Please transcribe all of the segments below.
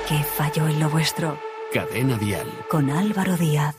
¿Qué falló en lo vuestro? Cadena Dial. Con Álvaro Díaz.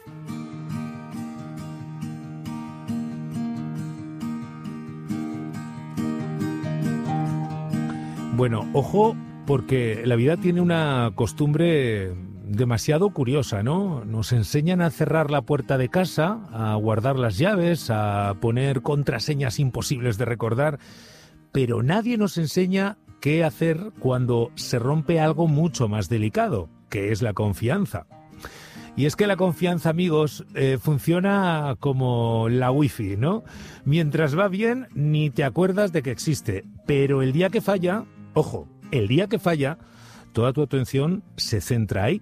Bueno, ojo, porque la vida tiene una costumbre demasiado curiosa, ¿no? Nos enseñan a cerrar la puerta de casa, a guardar las llaves, a poner contraseñas imposibles de recordar, pero nadie nos enseña qué hacer cuando se rompe algo mucho más delicado, que es la confianza. Y es que la confianza, amigos, funciona como la wifi, ¿no? Mientras va bien, ni te acuerdas de que existe, pero el día que falla, ojo, el día que falla, toda tu atención se centra ahí.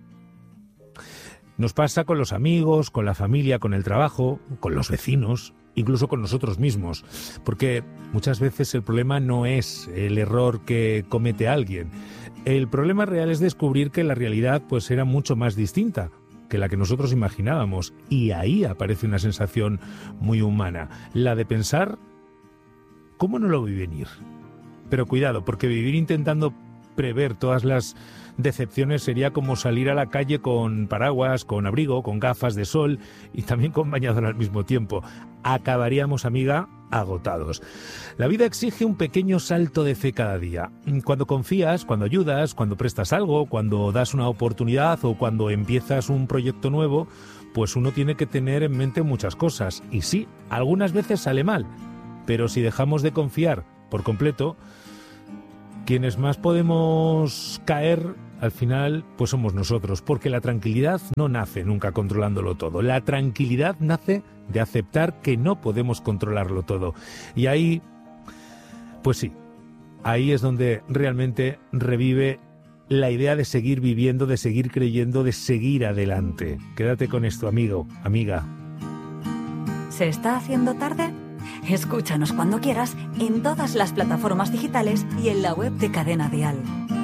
Nos pasa con los amigos, con la familia, con el trabajo, con los vecinos, incluso con nosotros mismos, porque muchas veces el problema no es el error que comete alguien. El problema real es descubrir que la realidad pues era mucho más distinta que la que nosotros imaginábamos, y ahí aparece una sensación muy humana, la de pensar, ¿cómo no lo vi venir? Pero cuidado, porque vivir intentando prever todas las decepciones sería como salir a la calle con paraguas, con abrigo, con gafas de sol y también con bañador al mismo tiempo. Acabaríamos, amiga, agotados. La vida exige un pequeño salto de fe cada día. Cuando confías, cuando ayudas, cuando prestas algo, cuando das una oportunidad o cuando empiezas un proyecto nuevo, pues uno tiene que tener en mente muchas cosas. Y sí, algunas veces sale mal, pero si dejamos de confiar por completo, quienes más podemos caer al final pues somos nosotros, porque la tranquilidad no nace nunca controlándolo todo. La tranquilidad nace de aceptar que no podemos controlarlo todo. Y ahí, pues sí, ahí es donde realmente revive la idea de seguir viviendo, de seguir creyendo, de seguir adelante. Quédate con esto, amigo, amiga. ¿Se está haciendo tarde? Escúchanos cuando quieras en todas las plataformas digitales y en la web de Cadena Dial.